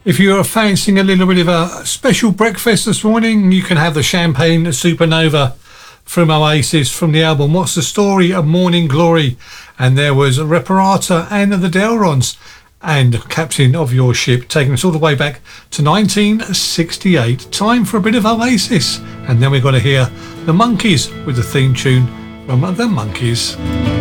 If you're fancying a little bit of a special breakfast this morning, you can have the Champagne Supernova from Oasis from the album What's the Story of Morning Glory. And there was Reparata and the Delrons and Captain of Your Ship, taking us all the way back to 1968. Time for a bit of Oasis. And then we've got to hear the Monkees with the theme tune from the Monkees.